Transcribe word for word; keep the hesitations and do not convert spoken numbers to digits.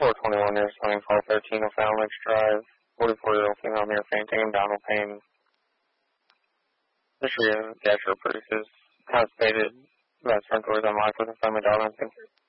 four twenty-one is twenty twelve thirteen O'Fallon Lakes Drive. forty-four-year-old female near fainting, abdominal pain. History of gastro produces constipated, left front doors unlocked with a family dog instinct.